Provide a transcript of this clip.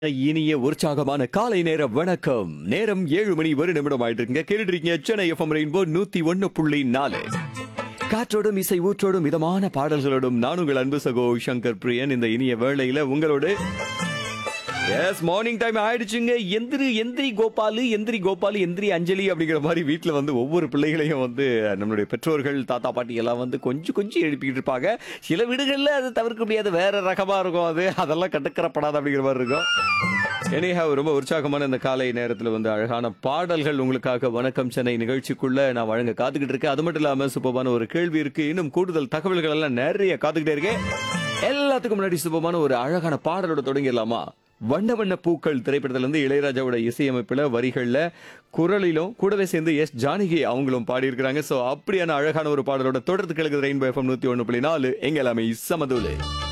இனிய உற்சாகமான காலை நேர வணக்கம். நேரம் 7 மணி 1 நிமிடம் ஆயிட்டு இருக்குங்க. கேட்டுட்டு இருக்கீங்க சென்னை எஃப்எம் ரெயின்போ 101.4. காற்றோடும் இசை ஊற்றோடும் மிதமான பாடல்களோடும் நான் உங்கள் அன்பு சகோ சங்கர் பிரியன். இந்த இனிய வேளையில உங்களோடு மார்னிங் டைம் ஆயிடுச்சுங்க. எந்திரி கோபாலு, எந்திரி அஞ்சலி அப்படிங்கிற மாதிரி வீட்டுல வந்து ஒவ்வொரு பிள்ளைகளையும் வந்து நம்மளுடைய பெற்றோர்கள் தாத்தா பாட்டி எல்லாம் வந்து கொஞ்சம் கொஞ்சம் எழுப்பிட்டு இருப்பாங்க. சில வீடுகள்ல அது தவிர்க்க முடியாது, வேற ரகமா இருக்கும். அதெல்லாம் கட்டுக்கறப்படாது அப்படிங்கிற மாதிரி இருக்கும். எனிஹாவ், ரொம்ப உற்சாகமான இந்த காலை நேரத்தில் வந்து அழகான பாடல்கள் உங்களுக்காக வணக்கம் சென்னை நிகழ்ச்சிக்குள்ள நான் வழங்க காத்துக்கிட்டு இருக்கேன். அது மட்டும் இல்லாம சூப்பரான ஒரு கேள்வி இருக்கு, இன்னும் கூடுதல் தகவல்கள் எல்லாம் நிறைய காத்துக்கிட்டே இருக்கேன். எல்லாத்துக்கும் முன்னாடி சூப்பரான ஒரு அழகான பாடலோட தொடங்கிடலாமா? வண்ண வண்ண பூக்கள் திரைப்படத்துல இருந்து இளையராஜாவோட இசையமைப்புல வரிகள்ல குரலிலும் கூடவே சேர்ந்து எஸ் ஜானகி அவங்களும் பாடியிருக்கிறாங்க. சோ அப்படியான அழகான ஒரு பாடலோட தொடர்ந்து கிழக்கு ரெயின்போ எஃப்எம் 101.4 எங்க எல்லாமே சமதூலே.